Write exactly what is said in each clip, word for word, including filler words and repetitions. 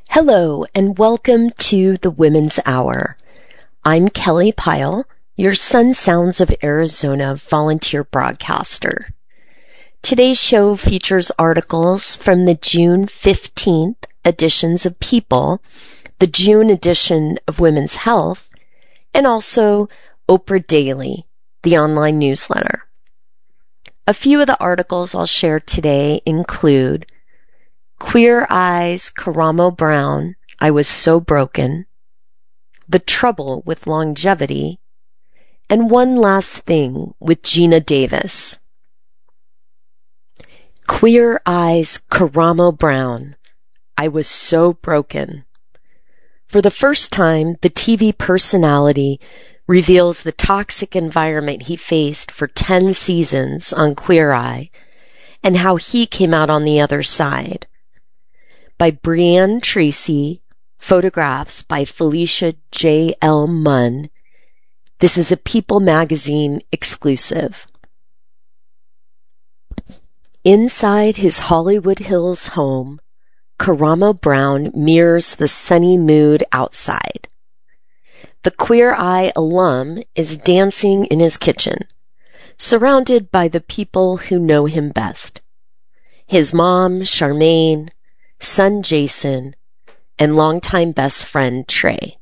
Hello, and welcome to the Women's Hour. I'm Kelly Pyle, your Sun Sounds of Arizona volunteer broadcaster. Today's show features articles from the June fifteenth editions of People, the June edition of Women's Health, and also Oprah Daily, the online newsletter. A few of the articles I'll share today include Queer Eyes, Karamo Brown, I Was So Broken, The Trouble with Longevity, and One Last Thing with Gina Davis. Queer Eyes, Karamo Brown, I Was So Broken. For the first time, the T V personality reveals the toxic environment he faced for ten seasons on Queer Eye and how he came out on the other side. By Brianne Tracy, photographs by Felicia J L Munn. This is a People magazine exclusive. Inside his Hollywood Hills home, Karamo Brown mirrors the sunny mood outside. The Queer Eye alum is dancing in his kitchen, surrounded by the people who know him best. His mom, Charmaine, son Jason, and longtime best friend Trey.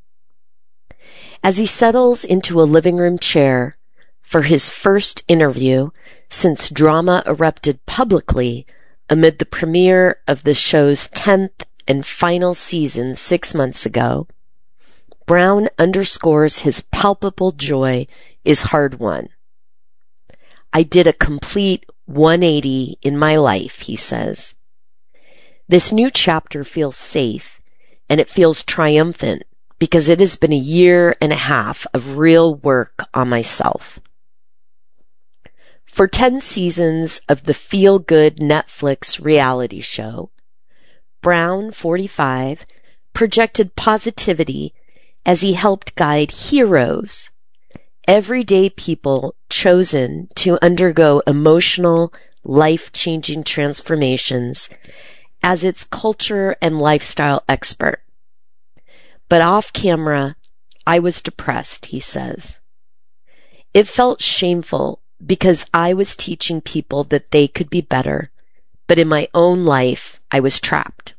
As he settles into a living room chair for his first interview since drama erupted publicly amid the premiere of the show's tenth and final season six months ago, Brown underscores his palpable joy is hard-won. I did a complete one eighty in my life, he says. This new chapter feels safe, and it feels triumphant because it has been a year and a half of real work on myself. For ten seasons of the feel-good Netflix reality show, Brown, forty-five, projected positivity as he helped guide heroes, everyday people chosen to undergo emotional, life-changing transformations as its culture and lifestyle expert. But off camera, I was depressed, he says. It felt shameful because I was teaching people that they could be better, but in my own life, I was trapped.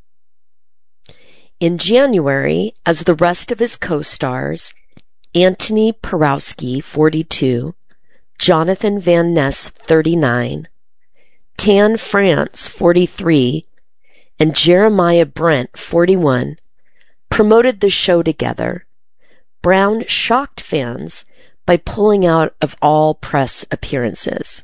In January, as the rest of his co-stars, Anthony Porowski, forty-two, Jonathan Van Ness, thirty-nine, Tan France, forty-three, and Jeremiah Brent, forty-one, promoted the show together, Brown shocked fans by pulling out of all press appearances.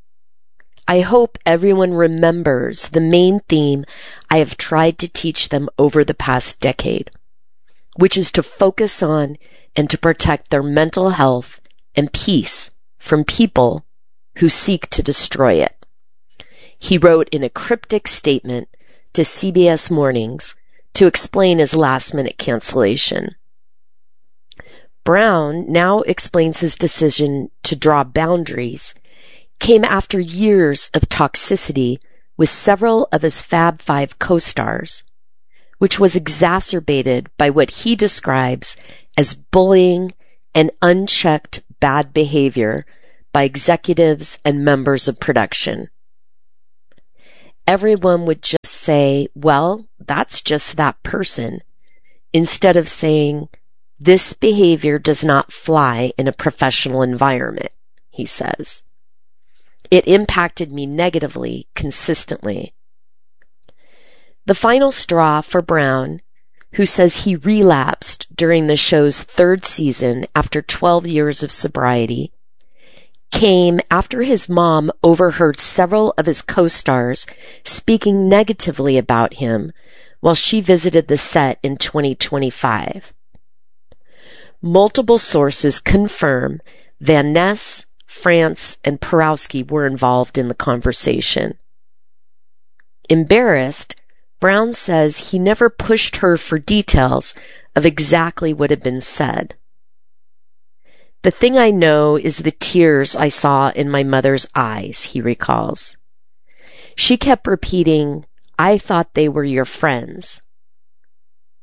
I hope everyone remembers the main theme I have tried to teach them over the past decade, which is to focus on and to protect their mental health and peace from people who seek to destroy it. He wrote in a cryptic statement to C B S Mornings to explain his last-minute cancellation. Brown now explains his decision to draw boundaries came after years of toxicity with several of his Fab Five co-stars, which was exacerbated by what he describes as bullying and unchecked bad behavior by executives and members of production. Everyone would just say, well, that's just that person, instead of saying, this behavior does not fly in a professional environment, he says. It impacted me negatively, consistently. The final straw for Brown, who says he relapsed during the show's third season after twelve years of sobriety, came after his mom overheard several of his co-stars speaking negatively about him while she visited the set in twenty twenty-five. Multiple sources confirm Van Ness, France, and Porowski were involved in the conversation. Embarrassed, Brown says he never pushed her for details of exactly what had been said. The thing I know is the tears I saw in my mother's eyes, he recalls. She kept repeating, I thought they were your friends.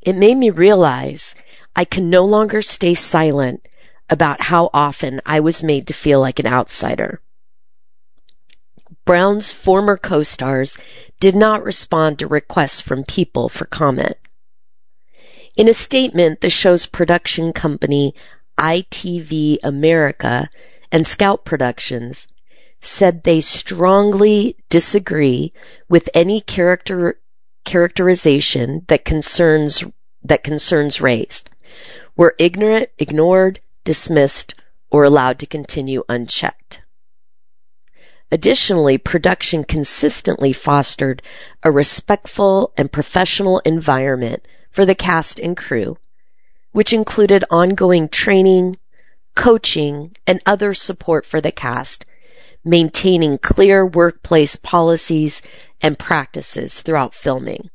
It made me realize I can no longer stay silent about how often I was made to feel like an outsider. Brown's former co-stars did not respond to requests from people for comment. In a statement, the show's production company, I T V America and Scout Productions, said they strongly disagree with any character characterization that concerns that concerns race, were ignorant, ignored, dismissed, or allowed to continue unchecked. Additionally, production consistently fostered a respectful and professional environment for the cast and crew, which included ongoing training, coaching, and other support for the cast, maintaining clear workplace policies and practices throughout filming.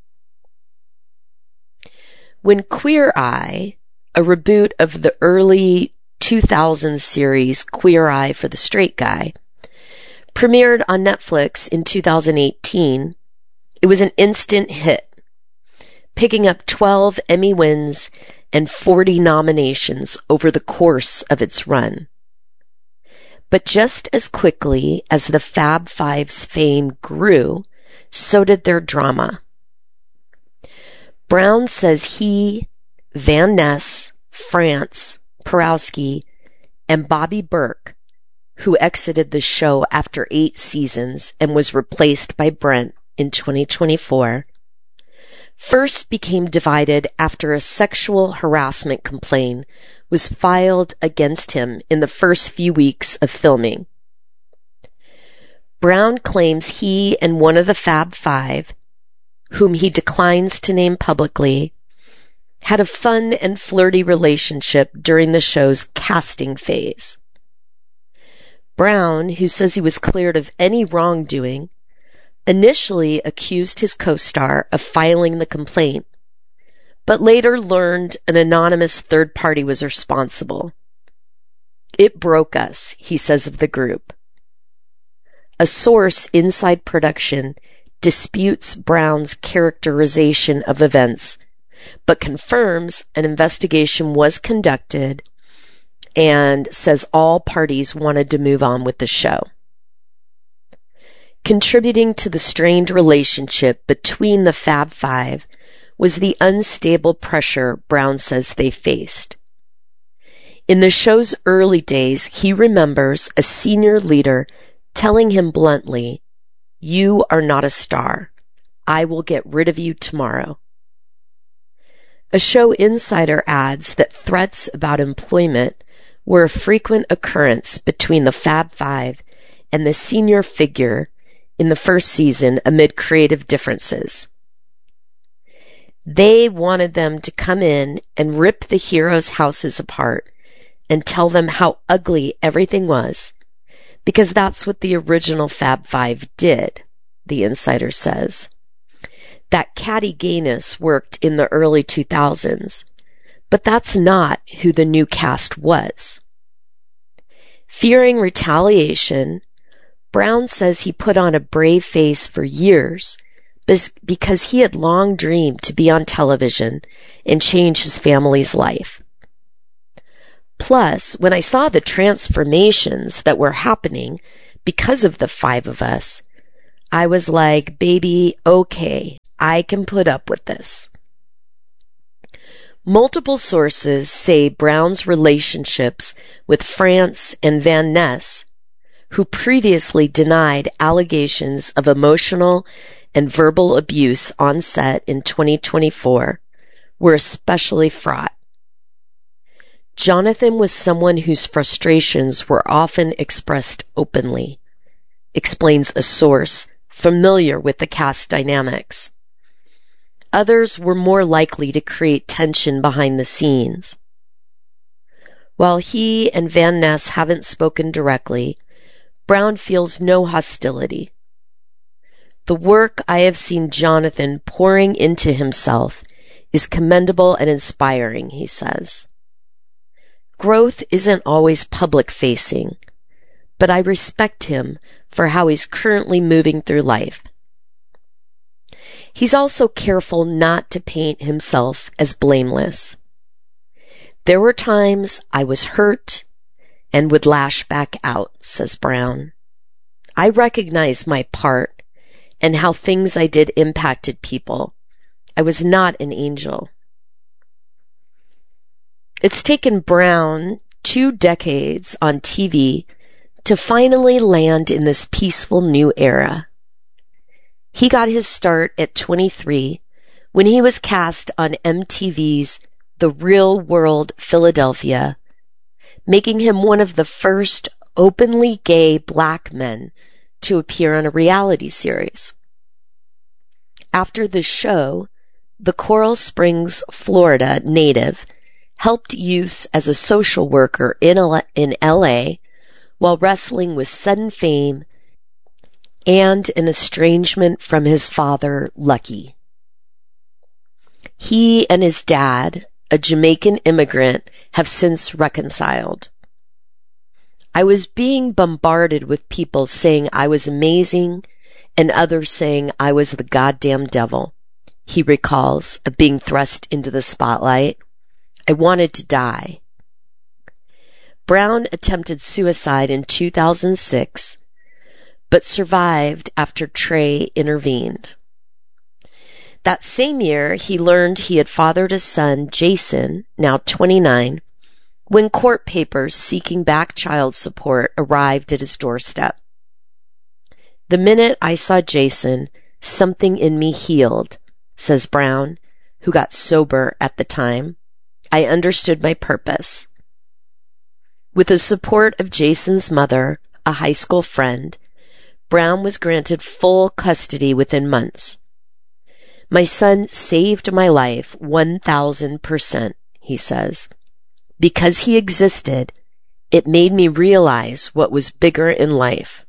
When Queer Eye, a reboot of the early two thousands series Queer Eye for the Straight Guy, premiered on Netflix in two thousand eighteen, it was an instant hit, picking up twelve Emmy wins and forty nominations over the course of its run. But just as quickly as the Fab Five's fame grew, so did their drama. Brown says he, Van Ness, France, Porowski, and Bobby Burke, who exited the show after eight seasons and was replaced by Brent in twenty twenty-four, first became divided after a sexual harassment complaint was filed against him in the first few weeks of filming. Brown claims he and one of the Fab Five, whom he declines to name publicly, had a fun and flirty relationship during the show's casting phase. Brown, who says he was cleared of any wrongdoing, initially accused his co-star of filing the complaint, but later learned an anonymous third party was responsible. It broke us, he says of the group. A source inside production disputes Brown's characterization of events, but confirms an investigation was conducted and says all parties wanted to move on with the show. Contributing to the strained relationship between the Fab Five was the unstable pressure Brown says they faced. In the show's early days, he remembers a senior leader telling him bluntly, "You are not a star. I will get rid of you tomorrow." A show insider adds that threats about employment were a frequent occurrence between the Fab Five and the senior figure in the first season amid creative differences. They wanted them to come in and rip the heroes' houses apart and tell them how ugly everything was, because that's what the original Fab Five did, the insider says. That catty gayness worked in the early two thousands, but that's not who the new cast was. Fearing retaliation, Brown says he put on a brave face for years because he had long dreamed to be on television and change his family's life. Plus, when I saw the transformations that were happening because of the five of us, I was like, baby, okay, I can put up with this. Multiple sources say Brown's relationships with France and Van Ness, who previously denied allegations of emotional and verbal abuse on set in twenty twenty-four, were especially fraught. Jonathan was someone whose frustrations were often expressed openly, explains a source familiar with the cast dynamics. Others were more likely to create tension behind the scenes. While he and Van Ness haven't spoken directly, Brown feels no hostility. The work I have seen Jonathan pouring into himself is commendable and inspiring, he says. Growth isn't always public-facing, but I respect him for how he's currently moving through life. He's also careful not to paint himself as blameless. There were times I was hurt and would lash back out, says Brown. I recognize my part and how things I did impacted people. I was not an angel. It's taken Brown two decades on T V to finally land in this peaceful new era. He got his start at twenty-three when he was cast on M T V's The Real World Philadelphia, making him one of the first openly gay black men to appear on a reality series. After the show, the Coral Springs, Florida native helped youths as a social worker in L A while wrestling with sudden fame and an estrangement from his father, Lucky. He and his dad, a Jamaican immigrant, have since reconciled. I was being bombarded with people saying I was amazing and others saying I was the goddamn devil, he recalls, of being thrust into the spotlight. I wanted to die. Brown attempted suicide in two thousand six, but survived after Trey intervened. That same year, he learned he had fathered a son, Jason, now twenty-nine, when court papers seeking back child support arrived at his doorstep. The minute I saw Jason, something in me healed, says Brown, who got sober at the time. I understood my purpose. With the support of Jason's mother, a high school friend, Brown was granted full custody within months. My son saved my life one thousand percent, he says. Because he existed, it made me realize what was bigger in life.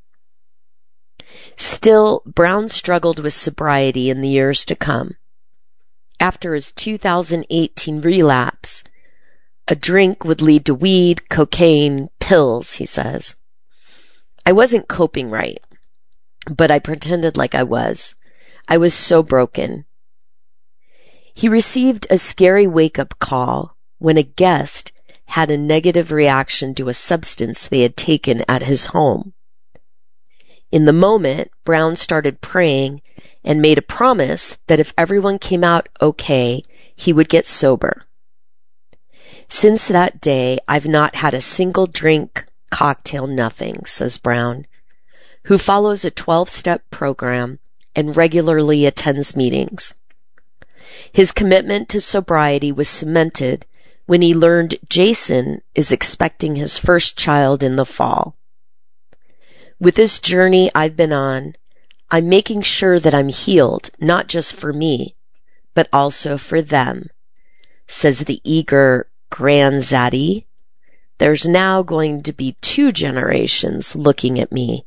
Still, Brown struggled with sobriety in the years to come. After his two thousand eighteen relapse, a drink would lead to weed, cocaine, pills, he says. I wasn't coping right, but I pretended like I was. I was so broken. He received a scary wake-up call when a guest had a negative reaction to a substance they had taken at his home. In the moment, Brown started praying and made a promise that if everyone came out okay, he would get sober. Since that day, I've not had a single drink, cocktail, nothing, says Brown, who follows a twelve-step program and regularly attends meetings. His commitment to sobriety was cemented when he learned Jason is expecting his first child in the fall. With this journey I've been on, I'm making sure that I'm healed, not just for me, but also for them, says the eager grandzaddy. There's now going to be two generations looking at me.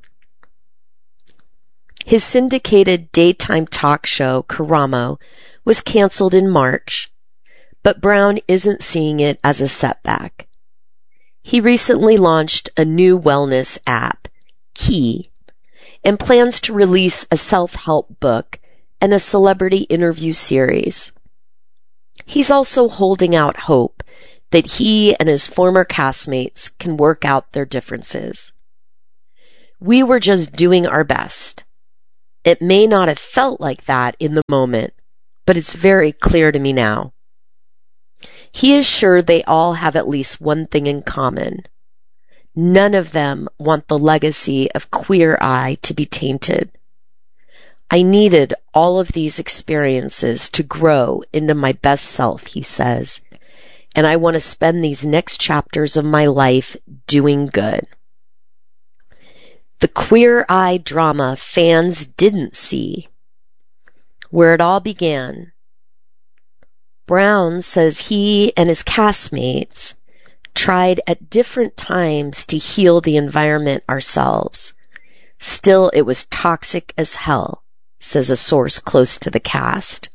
His syndicated daytime talk show, Karamo, was canceled in March, but Brown isn't seeing it as a setback. He recently launched a new wellness app, Key, and plans to release a self-help book and a celebrity interview series. He's also holding out hope that he and his former castmates can work out their differences. We were just doing our best. It may not have felt like that in the moment, but it's very clear to me now. He is sure they all have at least one thing in common. None of them want the legacy of Queer Eye to be tainted. I needed all of these experiences to grow into my best self, he says, and I want to spend these next chapters of my life doing good. The Queer Eye drama fans didn't see. Where it all began. Brown says he and his castmates tried at different times to heal the environment ourselves. Still, it was toxic as hell, says a source close to the cast.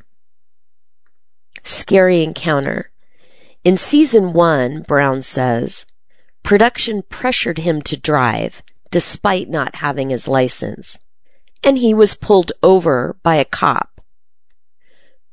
Scary encounter. In season one, Brown says, production pressured him to drive despite not having his license, and he was pulled over by a cop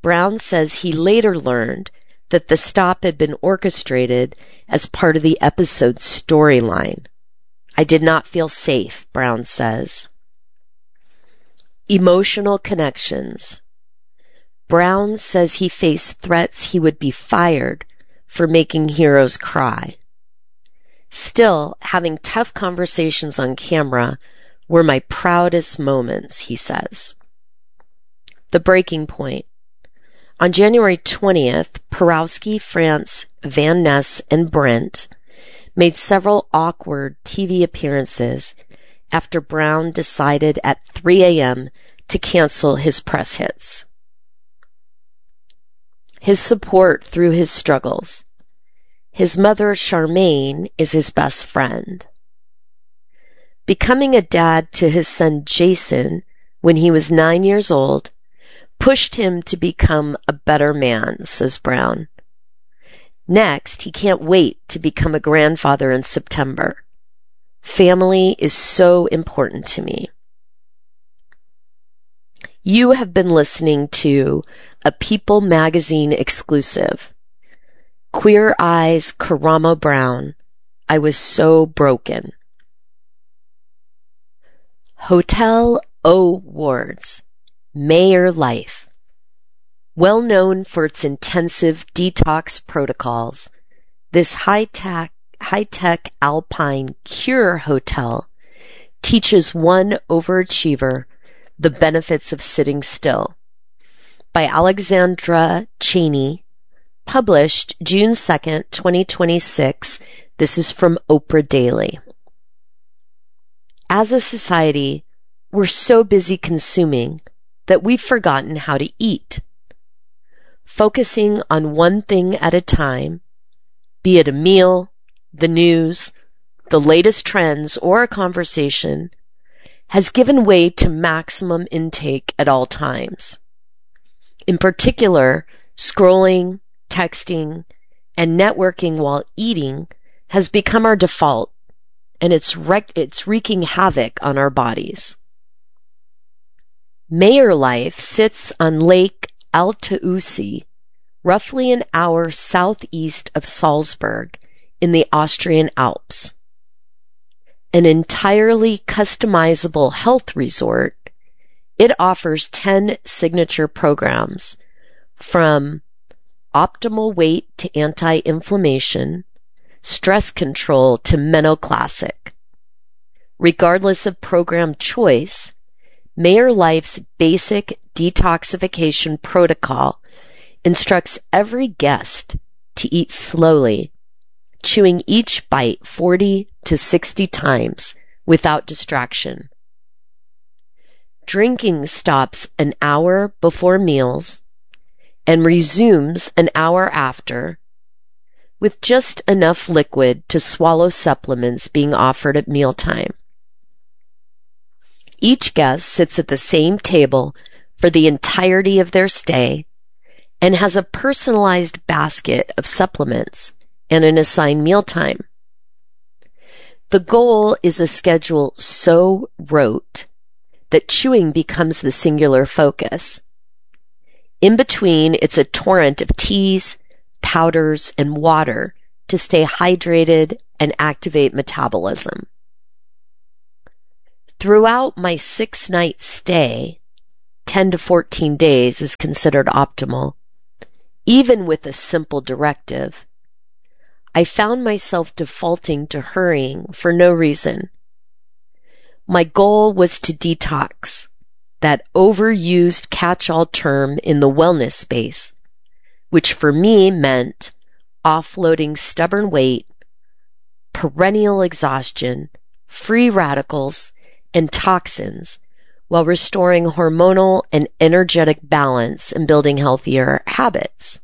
Brown says he later learned that the stop had been orchestrated as part of the episode's storyline. I did not feel safe, Brown says. Emotional connections. Brown says he faced threats he would be fired for making heroes cry. Still, having tough conversations on camera were my proudest moments, he says. The breaking point. On January twentieth, Porowski, France, Van Ness, and Brent made several awkward T V appearances after Brown decided at three a.m. to cancel his press hits. His support through his struggles. His mother, Charmaine, is his best friend. Becoming a dad to his son Jason when he was nine years old pushed him to become a better man, says Brown. Next, he can't wait to become a grandfather in September. Family is so important to me. You have been listening to a People Magazine exclusive. Queer Eye's Karamo Brown, I Was So Broken. Hotel O Wards, Mayor Life. Well known for its intensive detox protocols, this high-tech, high-tech alpine cure hotel teaches one overachiever the benefits of sitting still. By Alexandra Cheney, published June second, twenty twenty-six. This is from Oprah Daily. As a society, we're so busy consuming that we've forgotten how to eat. Focusing on one thing at a time, be it a meal, the news, the latest trends, or a conversation, has given way to maximum intake at all times. In particular, scrolling, texting, and networking while eating has become our default, and it's, wreak- it's wreaking havoc on our bodies. Mayor Life sits on Lake Altaussee, roughly an hour southeast of Salzburg in the Austrian Alps. An entirely customizable health resort, it offers ten signature programs, from optimal weight to anti-inflammation, stress control to Menoclassic. Regardless of program choice, Mayor Life's basic detoxification protocol instructs every guest to eat slowly, chewing each bite forty to sixty times without distraction. Drinking stops an hour before meals and resumes an hour after, with just enough liquid to swallow supplements being offered at mealtime. Each guest sits at the same table for the entirety of their stay and has a personalized basket of supplements and an assigned mealtime. The goal is a schedule so rote that chewing becomes the singular focus. In between, it's a torrent of teas, powders, and water to stay hydrated and activate metabolism. Throughout my six-night stay, ten to fourteen days is considered optimal, even with a simple directive, I found myself defaulting to hurrying for no reason. My goal was to detox, that overused catch-all term in the wellness space, which for me meant offloading stubborn weight, perennial exhaustion, free radicals, and toxins, while restoring hormonal and energetic balance and building healthier habits.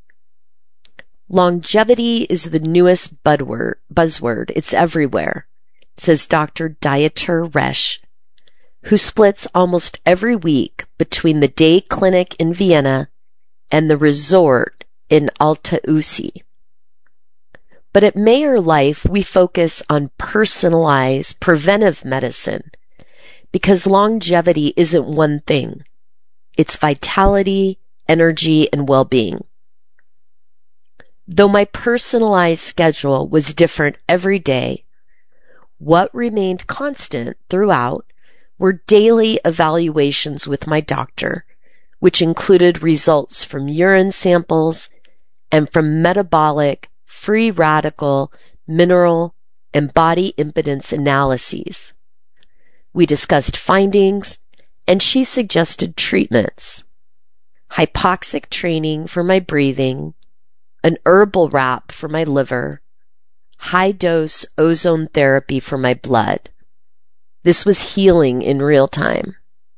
Longevity is the newest buzzword. It's everywhere, says Doctor Dieter Resch, who splits almost every week between the day clinic in Vienna and the resort in Altaussee. But at Mayor Life, we focus on personalized preventive medicine because longevity isn't one thing. It's vitality, energy, and well-being. Though my personalized schedule was different every day, what remained constant throughout were daily evaluations with my doctor, which included results from urine samples and from metabolic, free radical, mineral, and body impedance analyses. We discussed findings, and she suggested treatments: hypoxic training for my breathing, an herbal wrap for my liver, high-dose ozone therapy for my blood. This was healing in real time.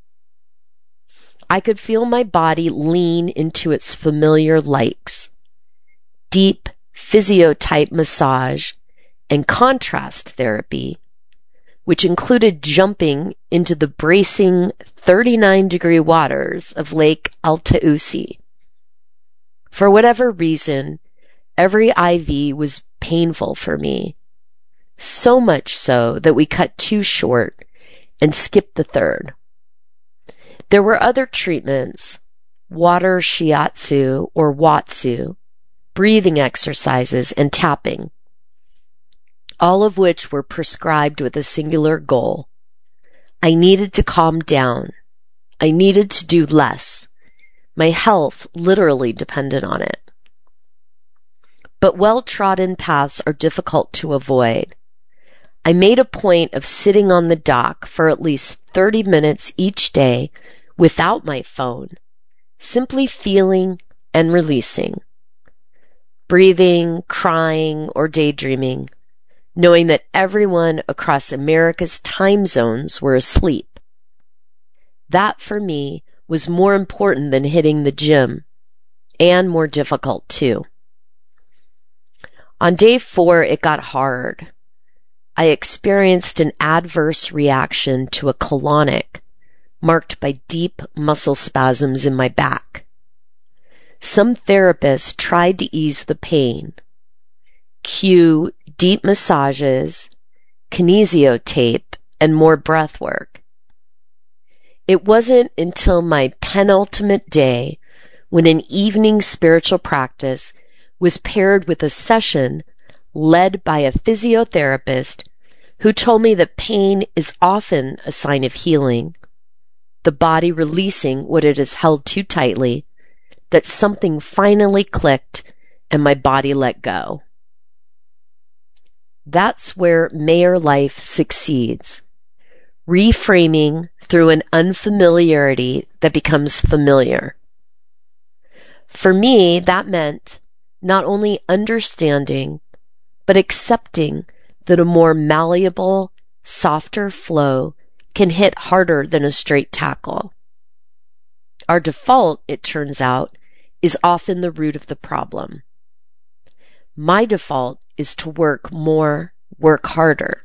I could feel my body lean into its familiar likes: deep physiotype massage and contrast therapy, which included jumping into the bracing thirty-nine degree waters of Lake Altausi. For whatever reason, every I V was painful for me, so much so that we cut two short and skipped the third. There were other treatments: water shiatsu or watsu, breathing exercises, and tapping, all of which were prescribed with a singular goal. I needed to calm down. I needed to do less. My health literally depended on it. But well-trodden paths are difficult to avoid. I made a point of sitting on the dock for at least thirty minutes each day without my phone, simply feeling and releasing, breathing, crying, or daydreaming, knowing that everyone across America's time zones were asleep. That, for me, was more important than hitting the gym, and more difficult, too. On day four, it got hard. I experienced an adverse reaction to a colonic, marked by deep muscle spasms in my back. Some therapists tried to ease the pain. Cue deep massages, kinesiotape, and more breath work. It wasn't until my penultimate day when an evening spiritual practice was paired with a session led by a physiotherapist who told me that pain is often a sign of healing, the body releasing what it has held too tightly, that something finally clicked and my body let go. That's where Mayor Life succeeds, reframing through an unfamiliarity that becomes familiar. For me, that meant not only understanding, but accepting that a more malleable, softer flow can hit harder than a straight tackle. Our default, it turns out, is often the root of the problem. My default is to work more, work harder.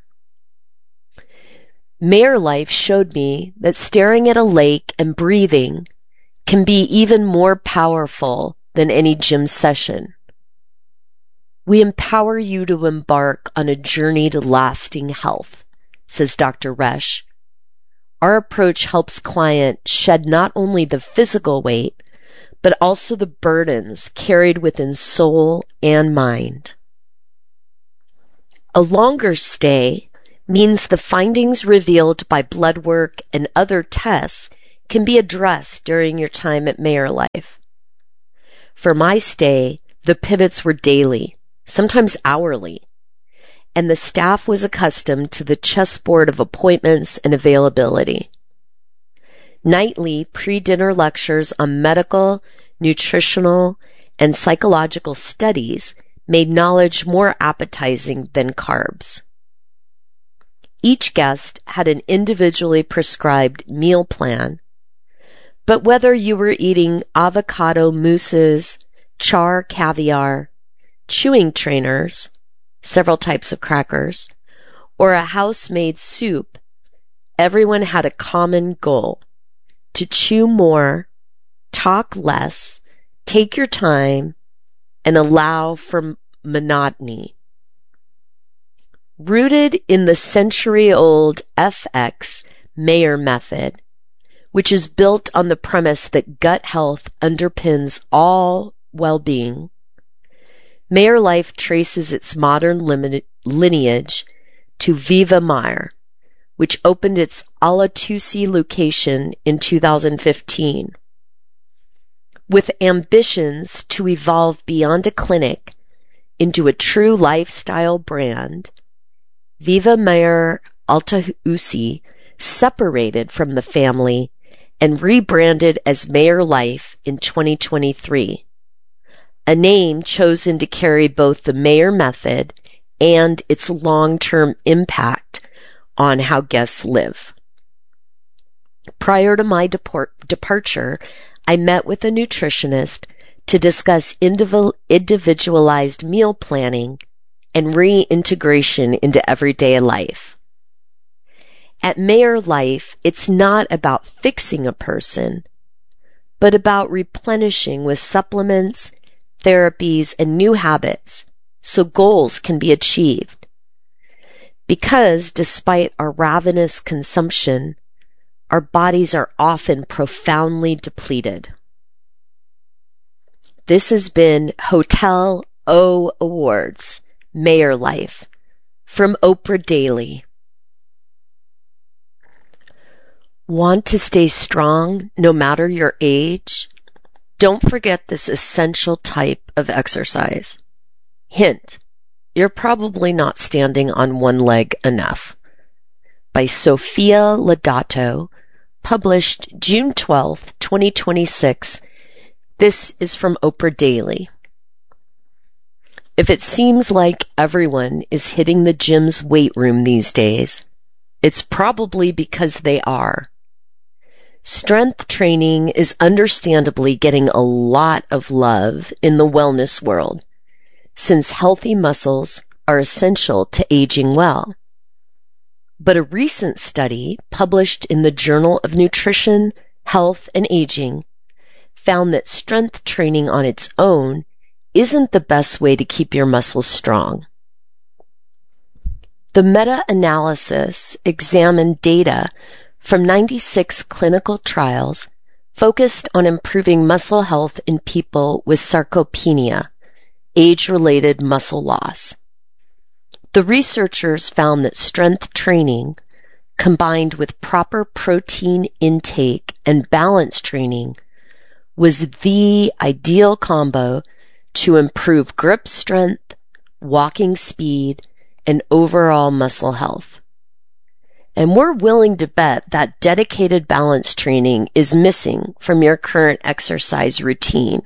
Mayor Life showed me that staring at a lake and breathing can be even more powerful than any gym session. We empower you to embark on a journey to lasting health, says Doctor Resch. Our approach helps clients shed not only the physical weight, but also the burdens carried within soul and mind. A longer stay means the findings revealed by blood work and other tests can be addressed during your time at Mayor Life. For my stay, the pivots were daily, sometimes hourly, and the staff was accustomed to the chessboard of appointments and availability. Nightly pre-dinner lectures on medical, nutritional, and psychological studies made knowledge more appetizing than carbs. Each guest had an individually prescribed meal plan, but whether you were eating avocado mousses, char caviar, chewing trainers, several types of crackers, or a house-made soup, everyone had a common goal: to chew more, talk less, take your time, and allow for monotony. Rooted in the century-old F X Mayor method, which is built on the premise that gut health underpins all well-being, Mayor Life traces its modern lineage to Viva Mare, which opened its Alatusi location in two thousand fifteen. With ambitions to evolve beyond a clinic into a true lifestyle brand, Viva Mare Alatusi separated from the family and rebranded as Mayor Life in twenty twenty-three, a name chosen to carry both the Mayor method and its long-term impact on how guests live. Prior to my deport- departure, I met with a nutritionist to discuss indiv- individualized meal planning and reintegration into everyday life. At Mayor Life, it's not about fixing a person, but about replenishing with supplements, therapies, and new habits so goals can be achieved. Because despite our ravenous consumption, our bodies are often profoundly depleted. This has been Hotel O Awards, Mayor Life, from Oprah Daily. Want to stay strong no matter your age? Don't forget this essential type of exercise. Hint, you're probably not standing on one leg enough. By Sophia Lodato, published June twelfth, twenty twenty-six. This is from Oprah Daily. If it seems like everyone is hitting the gym's weight room these days, it's probably because they are. Strength training is understandably getting a lot of love in the wellness world, since healthy muscles are essential to aging well. But a recent study published in the Journal of Nutrition, Health, and Aging found that strength training on its own isn't the best way to keep your muscles strong. The meta-analysis examined data from ninety-six clinical trials focused on improving muscle health in people with sarcopenia, age-related muscle loss. The researchers found that strength training, combined with proper protein intake and balance training, was the ideal combo to improve grip strength, walking speed, and overall muscle health. And we're willing to bet that dedicated balance training is missing from your current exercise routine.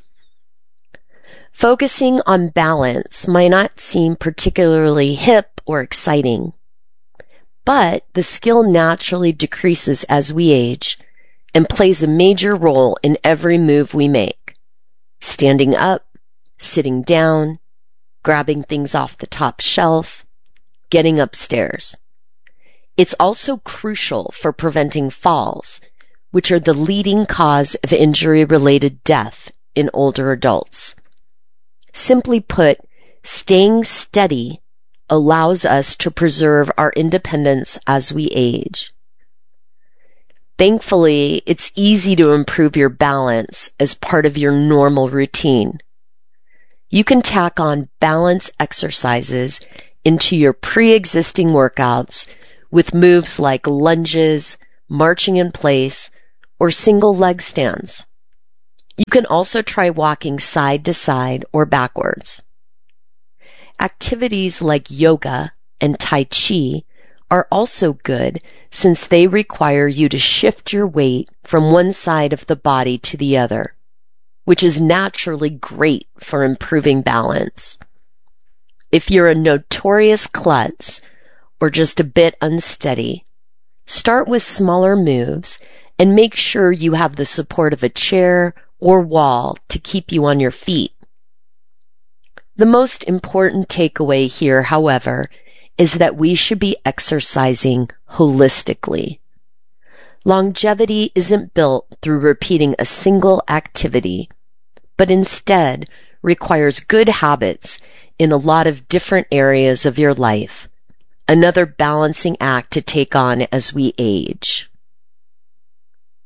Focusing on balance might not seem particularly hip or exciting, but the skill naturally decreases as we age and plays a major role in every move we make. Standing up, sitting down, grabbing things off the top shelf, getting upstairs. It's also crucial for preventing falls, which are the leading cause of injury-related death in older adults. Simply put, staying steady allows us to preserve our independence as we age. Thankfully, it's easy to improve your balance as part of your normal routine. You can tack on balance exercises into your pre-existing workouts with moves like lunges, marching in place, or single leg stands. You can also try walking side to side or backwards. Activities like yoga and Tai Chi are also good since they require you to shift your weight from one side of the body to the other, which is naturally great for improving balance. If you're a notorious klutz or just a bit unsteady, start with smaller moves and make sure you have the support of a chair or wall to keep you on your feet. The most important takeaway here, however, is that we should be exercising holistically. Longevity isn't built through repeating a single activity, but instead requires good habits in a lot of different areas of your life, another balancing act to take on as we age.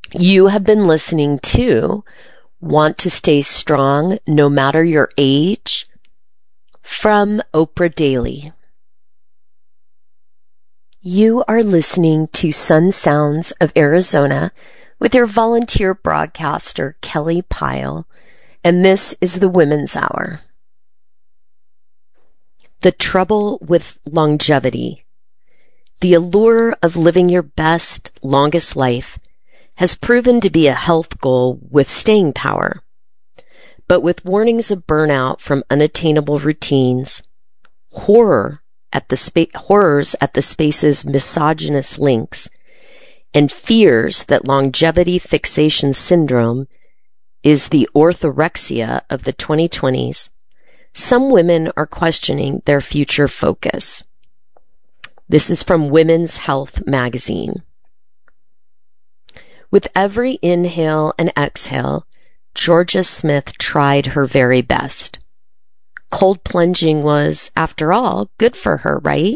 You have been listening to Want to Stay Strong No Matter Your Age from Oprah Daily. You are listening to Sun Sounds of Arizona with your volunteer broadcaster, Kelly Pyle, and this is the Women's Hour. The trouble with longevity. The allure of living your best, longest life has proven to be a health goal with staying power. But with warnings of burnout from unattainable routines, horror at the spa- horrors at the space's misogynist links, and fears that longevity fixation syndrome is the orthorexia of the twenty twenties, some women are questioning their future focus. This is from Women's Health magazine. With every inhale and exhale, Georgia Smith tried her very best. Cold plunging was, after all, good for her, right?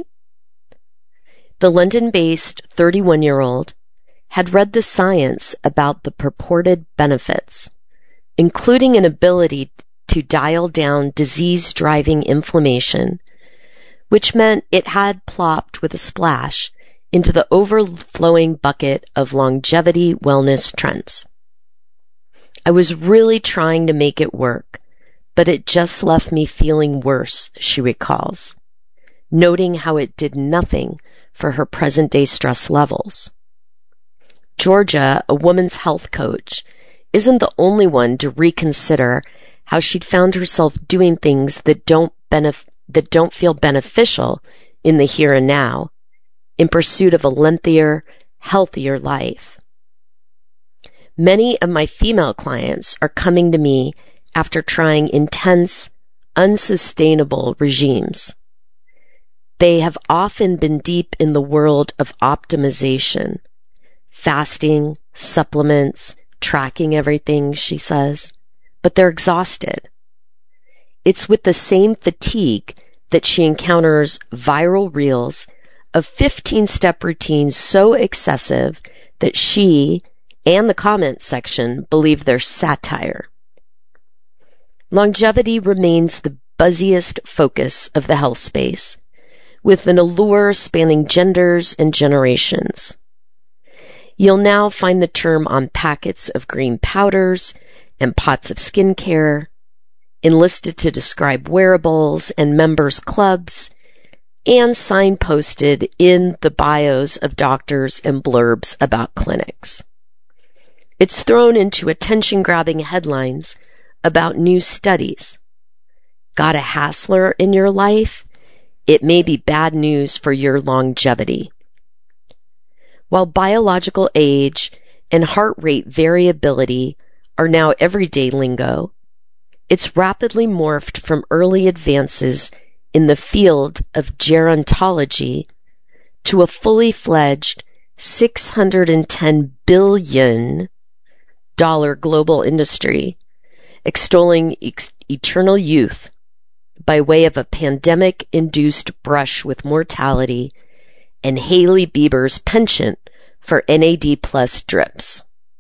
The London-based thirty-one-year-old had read the science about the purported benefits, including an ability to dial down disease-driving inflammation, which meant it had plopped with a splash into the overflowing bucket of longevity wellness trends. I was really trying to make it work, but it just left me feeling worse, she recalls, noting how it did nothing for her present-day stress levels. Georgia, a woman's health coach, isn't the only one to reconsider how she'd found herself doing things that don't benef- that don't feel beneficial in the here and now, in pursuit of a lengthier, healthier life. Many of my female clients are coming to me after trying intense, unsustainable regimes. They have often been deep in the world of optimization, fasting, supplements, tracking everything, she says, but they're exhausted. It's with the same fatigue that she encounters viral reels of fifteen-step routines so excessive that she and the comments section believe they're satire. Longevity remains the buzziest focus of the health space, with an allure spanning genders and generations. You'll now find the term on packets of green powders and pots of skincare, enlisted to describe wearables and members' clubs, and signposted in the bios of doctors and blurbs about clinics. It's thrown into attention-grabbing headlines about new studies. Got a hassler in your life? It may be bad news for your longevity. While biological age and heart rate variability are now everyday lingo, it's rapidly morphed from early advances in the field of gerontology to a fully fledged six hundred ten billion dollars global industry, extolling ex- eternal youth by way of a pandemic-induced brush with mortality and Hailey Bieber's penchant for N A D plus drips.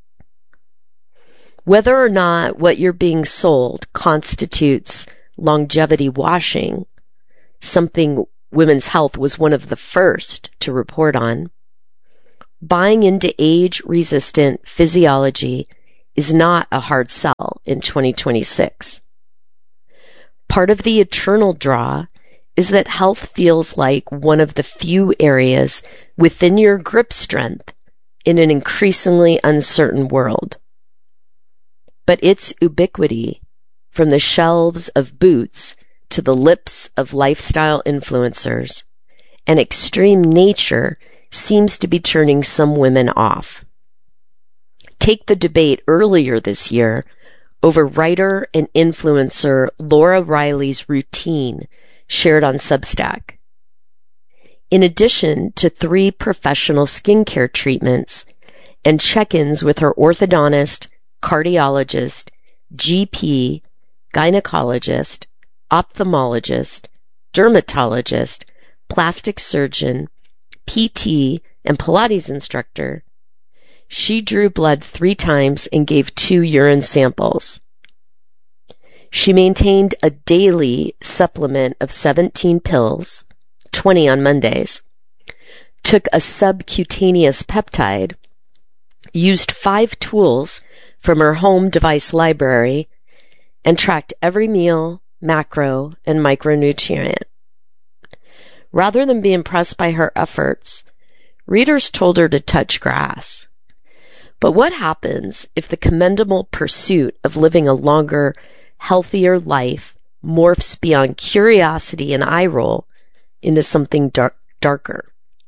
Whether or not what you're being sold constitutes longevity washing, something Women's Health was one of the first to report on, buying into age-resistant physiology is not a hard sell in twenty twenty-six. Part of the eternal draw is that health feels like one of the few areas within your grip strength in an increasingly uncertain world. But its ubiquity, from the shelves of Boots to the lips of lifestyle influencers, and extreme nature seems to be turning some women off. Take the debate earlier this year over writer and influencer Laura Riley's routine shared on Substack. In addition to three professional skincare treatments and check-ins with her orthodontist, cardiologist, G P, gynecologist, ophthalmologist, dermatologist, plastic surgeon, P T, and Pilates instructor, She drew blood three times and gave two urine samples. She maintained a daily supplement of seventeen pills, twenty on Mondays, took a subcutaneous peptide, used five tools from her home device library, and tracked every meal, macro, and micronutrient. Rather than be impressed by her efforts, readers told her to touch grass. But what happens if the commendable pursuit of living a longer, healthier life morphs beyond curiosity and eye roll into something dark, darker?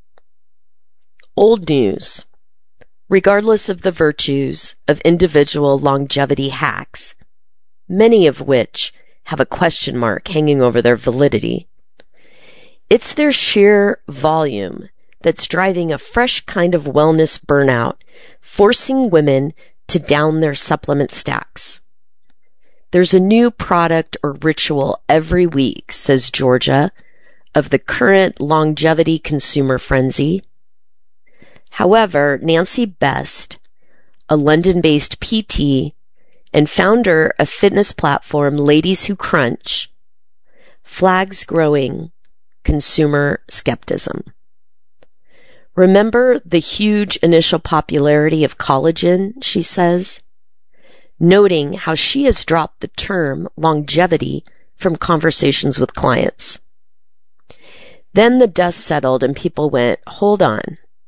Old news. Regardless of the virtues of individual longevity hacks, many of which have a question mark hanging over their validity, it's their sheer volume that's driving a fresh kind of wellness burnout, forcing women to down their supplement stacks. There's a new product or ritual every week, says Georgia, of the current longevity consumer frenzy. However, Nancy Best, a London-based P T and founder of fitness platform Ladies Who Crunch, flags growing consumer skepticism. Remember the huge initial popularity of collagen, she says, noting how she has dropped the term longevity from conversations with clients. Then the dust settled and people went, hold on.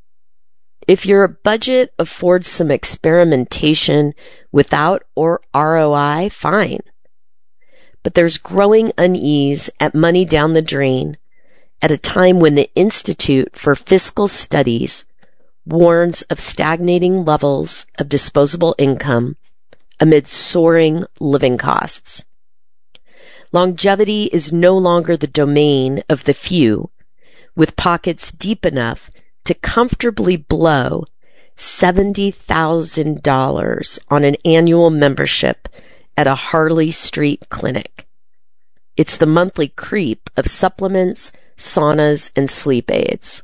If your budget affords some experimentation without or R O I, fine. But there's growing unease at money down the drain at a time when the Institute for Fiscal Studies warns of stagnating levels of disposable income amid soaring living costs. Longevity is no longer the domain of the few, with pockets deep enough to comfortably blow seventy thousand dollars on an annual membership at a Harley Street clinic. It's the monthly creep of supplements, saunas, and sleep aids.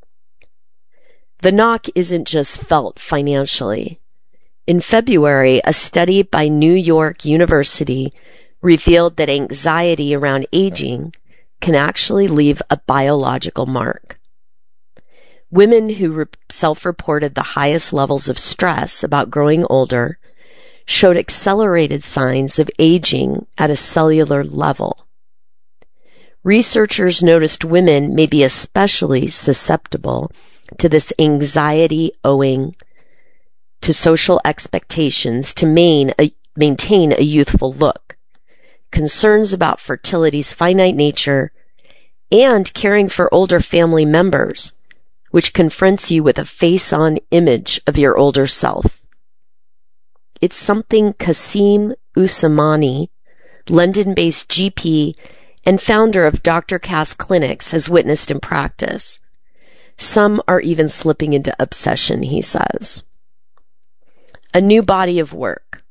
The knock isn't just felt financially. In February, a study by New York University revealed that anxiety around aging can actually leave a biological mark. Women who re- self-reported the highest levels of stress about growing older showed accelerated signs of aging at a cellular level. Researchers noticed women may be especially susceptible to this anxiety owing to social expectations to main a, maintain a youthful look, concerns about fertility's finite nature, and caring for older family members, which confronts you with a face-on image of your older self. It's something Kasim Usmani, London-based G P and founder of Doctor Cass Clinics, has witnessed in practice. Some are even slipping into obsession, he says. A new body of work.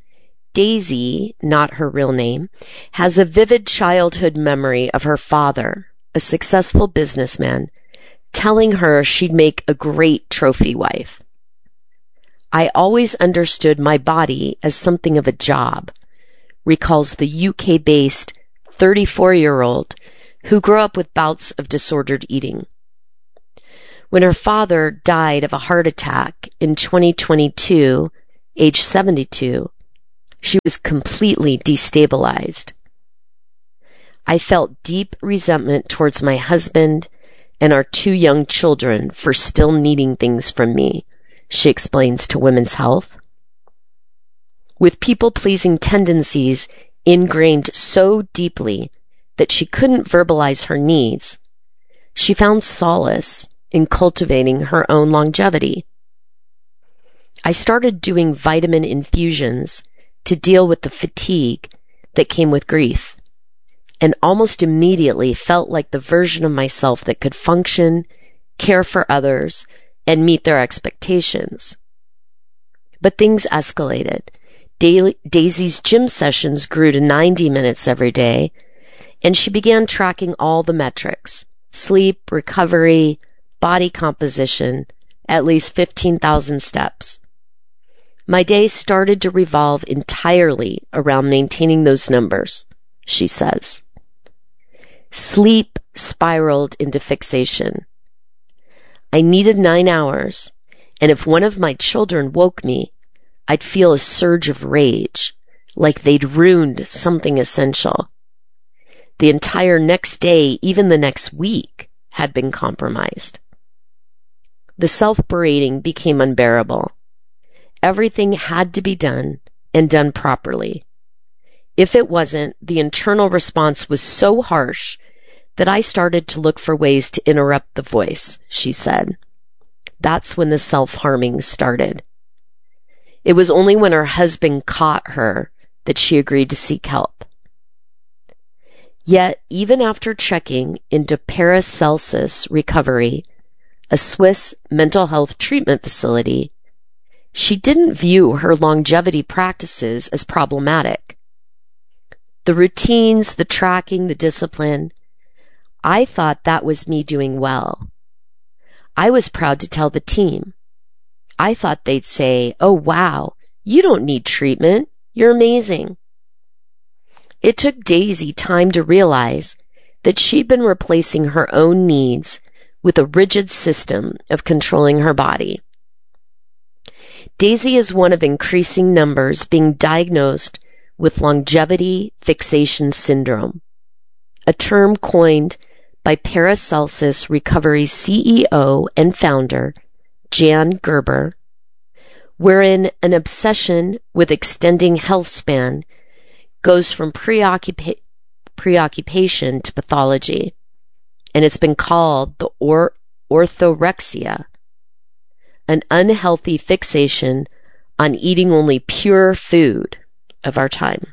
Daisy, not her real name, has a vivid childhood memory of her father, a successful businessman, telling her she'd make a great trophy wife. I always understood my body as something of a job, recalls the U K-based thirty-four-year-old who grew up with bouts of disordered eating. When her father died of a heart attack in twenty twenty-two, age seventy-two, she was completely destabilized. I felt deep resentment towards my husband and our two young children for still needing things from me, she explains to Women's Health. With people-pleasing tendencies ingrained so deeply that she couldn't verbalize her needs, she found solace in cultivating her own longevity. I started doing vitamin infusions to deal with the fatigue that came with grief, and almost immediately felt like the version of myself that could function, care for others, and meet their expectations. But things escalated. Daily, Daisy's gym sessions grew to ninety minutes every day, and she began tracking all the metrics: sleep, recovery, body composition, at least fifteen thousand steps. My day started to revolve entirely around maintaining those numbers, she says. Sleep spiraled into fixation. I needed nine hours, and if one of my children woke me, I'd feel a surge of rage, like they'd ruined something essential. The entire next day, even the next week, had been compromised. The self-berating became unbearable. Everything had to be done, and done properly. If it wasn't, the internal response was so harsh that I started to look for ways to interrupt the voice, she said. That's when the self-harming started. It was only when her husband caught her that she agreed to seek help. Yet, even after checking into Paracelsus Recovery, a Swiss mental health treatment facility, she didn't view her longevity practices as problematic. The routines, the tracking, the discipline, I thought that was me doing well. I was proud to tell the team. I thought they'd say, "Oh, wow, you don't need treatment. You're amazing." It took Daisy time to realize that she'd been replacing her own needs with a rigid system of controlling her body. Daisy is one of increasing numbers being diagnosed with longevity fixation syndrome, a term coined by Paracelsus Recovery C E O and founder Jan Gerber, wherein an obsession with extending health span goes from preoccupa- preoccupation to pathology, and it's been called the or- orthorexia, an unhealthy fixation on eating only pure food of our time.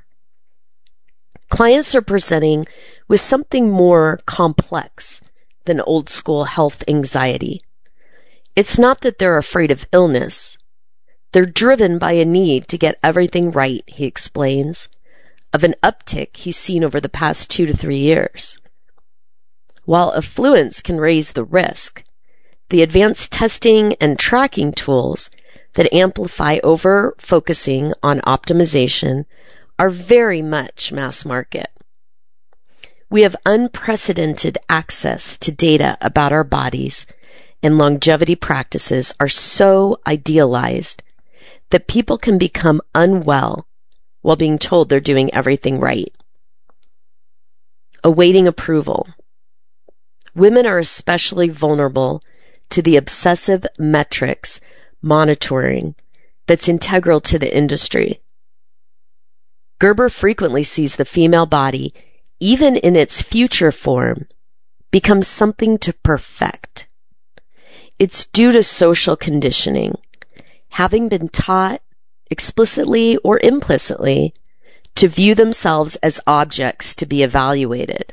Clients are presenting with something more complex than old school health anxiety. It's not that they're afraid of illness. They're driven by a need to get everything right, he explains, of an uptick he's seen over the past two to three years. While affluence can raise the risk, the advanced testing and tracking tools that amplify over-focusing on optimization are very much mass market. We have unprecedented access to data about our bodies, and longevity practices are so idealized that people can become unwell while being told they're doing everything right. Awaiting approval. Women are especially vulnerable to the obsessive metrics monitoring that's integral to the industry. Gerber frequently sees the female body, even in its future form, become something to perfect. It's due to social conditioning, having been taught, explicitly or implicitly, to view themselves as objects to be evaluated.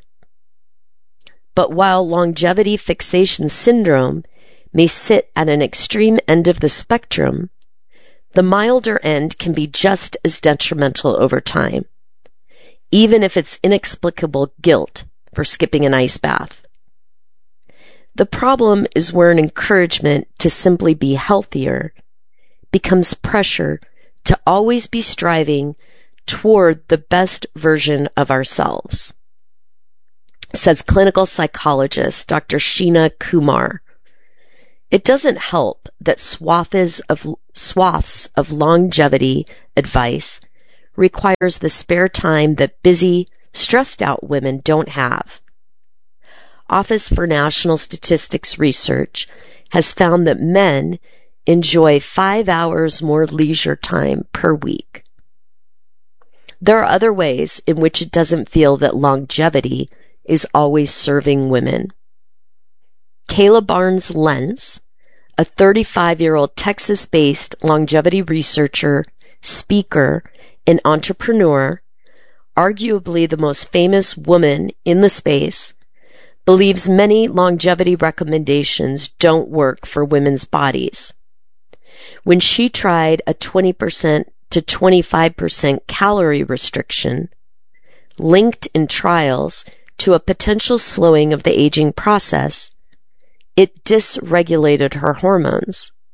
But while longevity fixation syndrome may sit at an extreme end of the spectrum, the milder end can be just as detrimental over time, even if it's inexplicable guilt for skipping an ice bath. The problem is where an encouragement to simply be healthier becomes pressure to always be striving toward the best version of ourselves, says clinical psychologist Doctor Sheena Kumar. It doesn't help that swaths of, swaths of longevity advice requires the spare time that busy, stressed-out women don't have. Office for National Statistics Research has found that men enjoy five hours more leisure time per week. There are other ways in which it doesn't feel that longevity is always serving women. Kayla Barnes-Lentz, a thirty-five-year-old Texas-based longevity researcher, speaker, and entrepreneur, arguably the most famous woman in the space, believes many longevity recommendations don't work for women's bodies. When she tried a twenty percent to twenty-five percent calorie restriction, linked in trials to a potential slowing of the aging process, it dysregulated her hormones.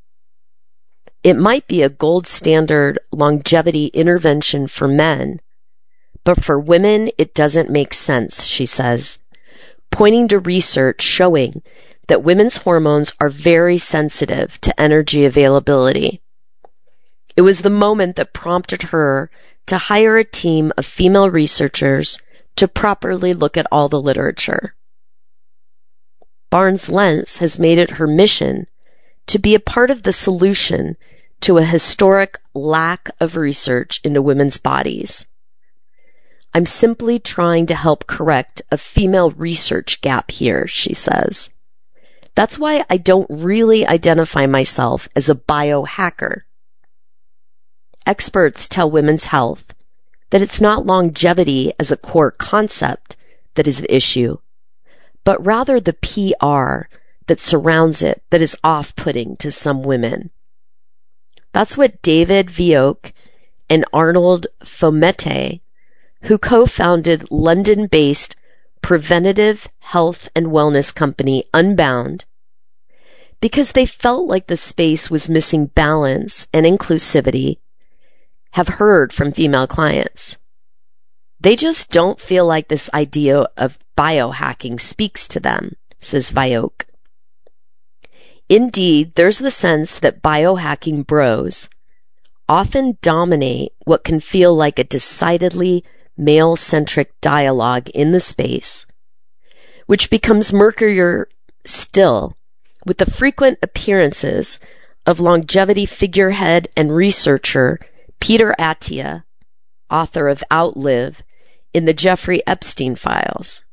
It might be a gold standard longevity intervention for men, but for women it doesn't make sense, she says, pointing to research showing that women's hormones are very sensitive to energy availability. It was the moment that prompted her to hire a team of female researchers to properly look at all the literature. Barnes Lentz has made it her mission to be a part of the solution to a historic lack of research into women's bodies. I'm simply trying to help correct a female research gap here, she says. That's why I don't really identify myself as a biohacker. Experts tell Women's Health that it's not longevity as a core concept that is the issue, but rather the P R that surrounds it that is off-putting to some women. That's what David Vioque and Arnold Fomete, who co-founded London-based preventative health and wellness company Unbound, because they felt like the space was missing balance and inclusivity, have heard from female clients. They just don't feel like this idea of biohacking speaks to them, says Vioque. Indeed, there's the sense that biohacking bros often dominate what can feel like a decidedly male-centric dialogue in the space, which becomes murkier still with the frequent appearances of longevity figurehead and researcher Peter Attia, author of Outlive, in the Jeffrey Epstein files.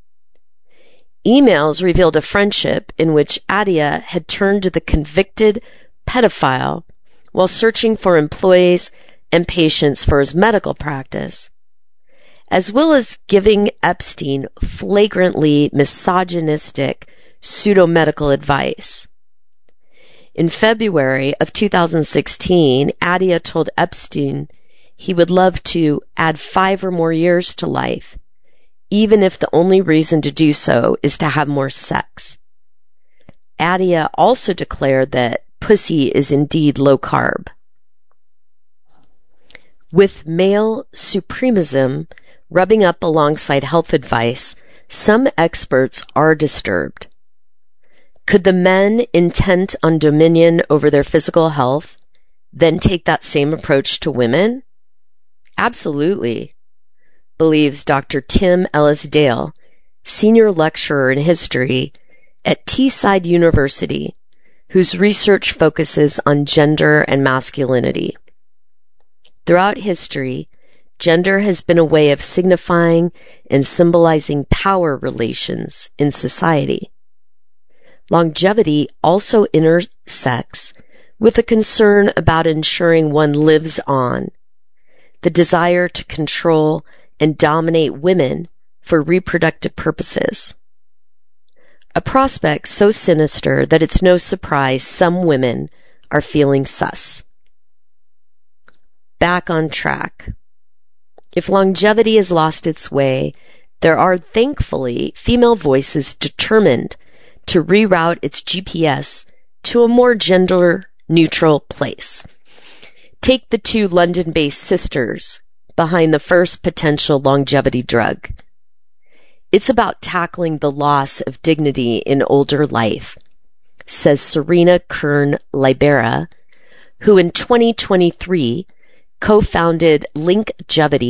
Emails revealed a friendship in which Attia had turned to the convicted pedophile while searching for employees and patients for his medical practice, as well as giving Epstein flagrantly misogynistic pseudo-medical advice. In February of two thousand sixteen, Attia told Epstein he would love to add five or more years to life, even if the only reason to do so is to have more sex. Attia also declared that pussy is indeed low carb. With male supremacism rubbing up alongside health advice, some experts are disturbed. Could the men intent on dominion over their physical health then take that same approach to women? Absolutely, believes Doctor Tim Ellis-Dale, senior lecturer in history at Teesside University, whose research focuses on gender and masculinity. Throughout history, gender has been a way of signifying and symbolizing power relations in society. Longevity also intersects with a concern about ensuring one lives on, the desire to control and dominate women for reproductive purposes. A prospect so sinister that it's no surprise some women are feeling sus. Back on track. If longevity has lost its way, there are thankfully female voices determined to reroute its G P S to a more gender-neutral place. Take the two London-based sisters behind the first potential longevity drug. It's about tackling the loss of dignity in older life, says Serena Kern-Libera, who in twenty twenty-three co-founded Linkgevity,